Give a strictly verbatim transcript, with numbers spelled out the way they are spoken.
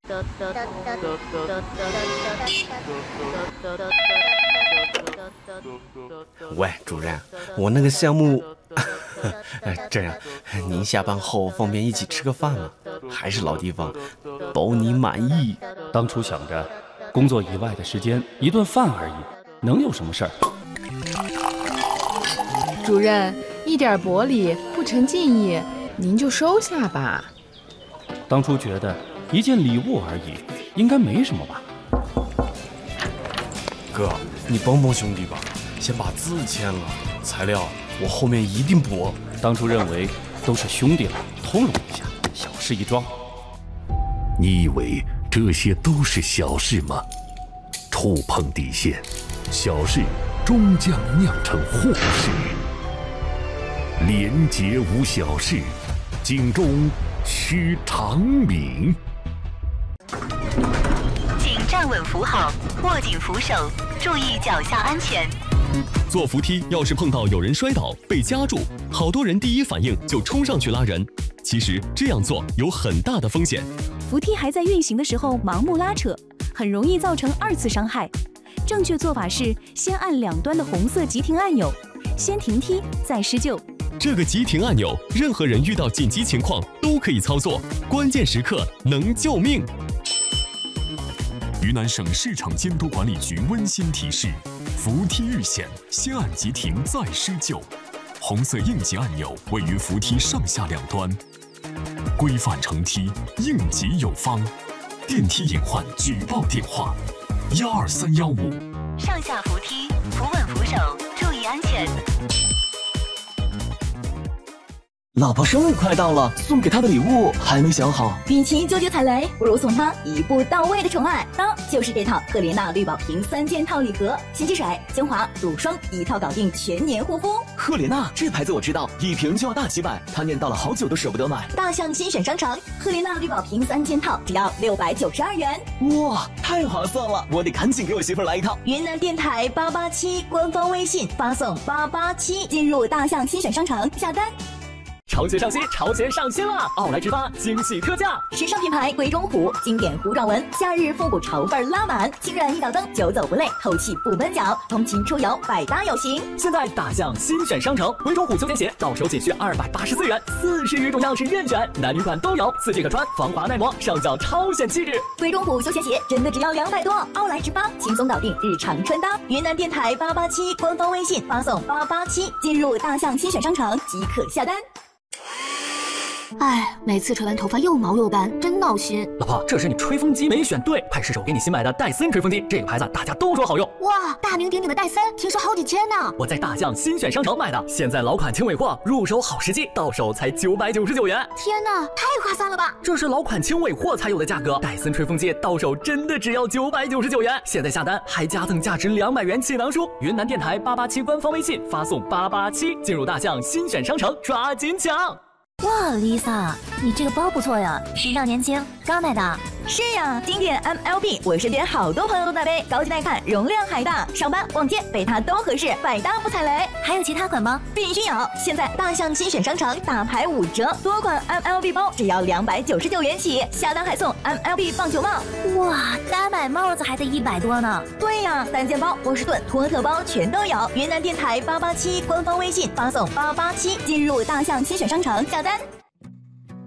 喂，主任，我那个项目，这样，您下班后方便一起吃个饭吗？还是老地方，包你满意。 当初想着，工作以外的时间一顿饭而已，能有什么事儿？ 主任，一点薄礼不成敬意，您就收下吧。 当初觉得一件礼物而已，应该没什么吧？ 哥，你帮帮兄弟吧，先把字签了，材料我后面一定补。 当初认为都是兄弟了，通融一下，小事一桩。 你以为这些都是小事吗？触碰底线，小事终将酿成祸事。廉洁无小事，警钟须长鸣。 请站稳扶好，握紧扶手，注意脚下安全。 坐扶梯要是碰到有人摔倒被夹住，好多人第一反应就冲上去拉人，其实这样做有很大的风险。 扶梯还在运行的时候盲目拉扯，很容易造成二次伤害。正确做法是先按两端的红色急停按钮，先停梯再施救。 这个急停按钮，任何人遇到紧急情况都可以操作，关键时刻能救命。 云南省市场监督管理局温馨提示：扶梯遇险，先按急停再施救。红色应急按钮位于扶梯上下两端。规范乘梯，应急有方。电梯隐患举报电话：幺二三幺五。 上下扶梯，扶稳扶手，注意安全。 老婆生日快到了，送给她的礼物还没想好。 与其纠结踩雷，不如送她一步到位的宠爱。当就是这套赫莲娜绿宝瓶三件套礼盒，洗洁水、精华、乳霜一套搞定全年护肤。 赫莲娜这牌子我知道，一瓶就要大几百，她念叨了好久都舍不得买。 大象新选商城，赫莲娜绿宝瓶三件套只要六百九十二元。 哇，太划算了！我得赶紧给我媳妇来一套。 云南电台八八七官方微信发送八八七进入大象新选商城下单。 潮鞋上新，潮鞋上新了！奥莱之发惊喜特价， 时尚品牌鬼冢虎经典糊状纹，夏日复古潮范拉满，清软一脚蹬，久走不累，透气不闷脚，通勤出游百搭有型。 现在大象新选商城，鬼冢虎休闲鞋到手仅需二百八十四元，四十余种样式任选，男女款都有，四季可穿，防滑耐磨，上脚超显气质。 鬼冢虎休闲鞋真的只要两百多，奥莱之发轻松搞定日常穿搭。云南电台八八七官方微信发送八八七进入大象新选商城即可下单。 哎，每次吹完头发又毛又干，真闹心。 老婆，这是你吹风机没选对，快试试我给你新买的戴森吹风机，这个牌子大家都说好用。 哇，大名鼎鼎的戴森，听说好几千呢。 我在大象新选商城买的，现在老款轻尾货，入手好时机，到手才九百九十九元。 天哪，太划算了吧！ 这是老款轻尾货才有的价格，戴森吹风机到手真的只要九百九十九元。现在下单还加赠价值两百元气囊书。云南电台八八七官方微信发送八八七进入大象新选商城，抓紧抢！ 哇 ，Lisa， 你这个包不错呀，时尚年轻，刚买的。 是呀，经典 M L B， 我身边好多朋友都在背，高级耐看，容量还大，上班逛街背它都合适，百搭不踩雷。 还有其他款吗？ 必须有！现在大象新选商城大牌五折，多款 M L B 包只要两百九十九元起，下单还送 M L B 棒球帽。 哇，单买帽子还得一百多呢。 对呀，单肩包、波士顿、托特包全都有。云南电台八八七官方微信发送八八七进入大象新选商城下单。